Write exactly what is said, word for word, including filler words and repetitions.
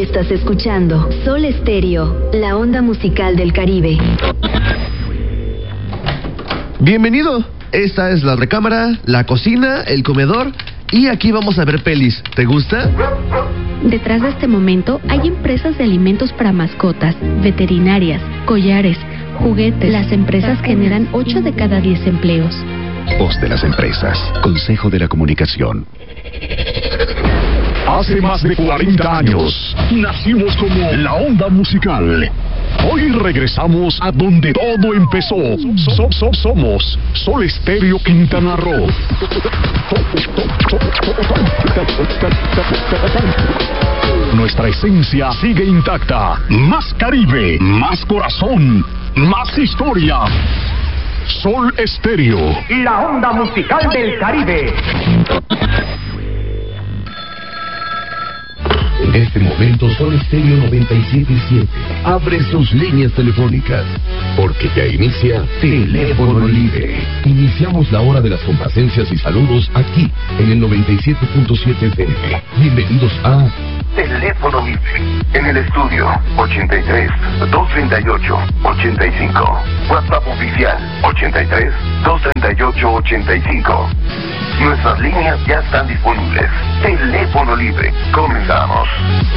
Estás escuchando Sol Estéreo, la onda musical del Caribe. Bienvenido. Esta es la recámara, la cocina, el comedor y aquí vamos a ver pelis. ¿Te gusta? Detrás de este momento hay empresas de alimentos para mascotas, veterinarias, collares, juguetes. Las empresas generan ocho de cada diez empleos. Voz de las empresas. Consejo de la Comunicación. Hace más de cuarenta años nacimos como la onda musical. Hoy regresamos a donde todo empezó. So, so, somos Sol Estéreo Quintana Roo. Nuestra esencia sigue intacta. Más Caribe, más corazón, más historia. Sol Estéreo, la onda musical del Caribe. En este momento, Sol Estéreo noventa y siete punto siete abre sus líneas telefónicas, porque ya inicia Teléfono Libre. Iniciamos la hora de las complacencias y saludos aquí, en el noventa y siete punto siete F M. Bienvenidos a Teléfono Libre. En el estudio, ochenta y tres, doscientos treinta y ocho, ochenta y cinco. WhatsApp oficial, ochenta y tres, doscientos treinta y ocho, ochenta y cinco. Nuestras líneas ya están disponibles. Teléfono Libre. Comenzamos.